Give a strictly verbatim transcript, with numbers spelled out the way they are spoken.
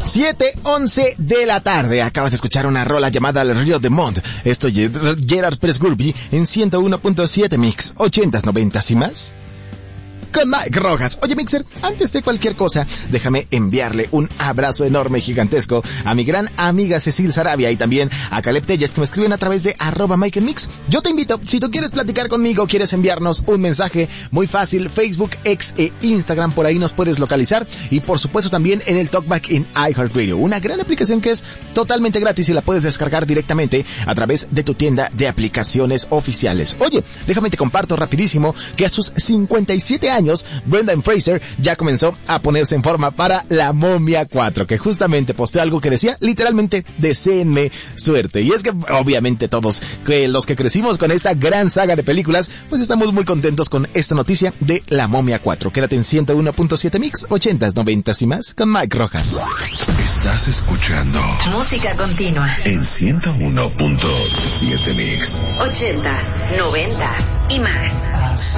siete once de la tarde. Acabas de escuchar una rola llamada El Río de Mont. Esto es Gerard Pérez Gurbi en ciento uno punto siete Mix, ochentas, noventas y más. Con Mike Rojas. Oye, Mixer, antes de cualquier cosa, déjame enviarle un abrazo enorme, gigantesco, a mi gran amiga Cecil Sarabia y también a Caleb Telles, que me escriben a través de arroba Mike en Mix. Yo te invito, si tú quieres platicar conmigo, quieres enviarnos un mensaje, muy fácil, Facebook, X e Instagram, por ahí nos puedes localizar, y por supuesto también en el Talkback en iHeartRadio, una gran aplicación que es totalmente gratis y la puedes descargar directamente a través de tu tienda de aplicaciones oficiales. Oye, déjame te comparto rapidísimo que a sus cincuenta y siete años, Brendan Fraser ya comenzó a ponerse en forma para La Momia cuatro, que justamente posteó algo que decía literalmente, deséenme suerte. Y es que obviamente todos que los que crecimos con esta gran saga de películas, pues estamos muy contentos con esta noticia de La Momia cuatro. Quédate en ciento uno punto siete Mix, ochentas, noventas y más con Mike Rojas. Estás escuchando música continua en ciento uno punto siete Mix, ochentas, noventas y más.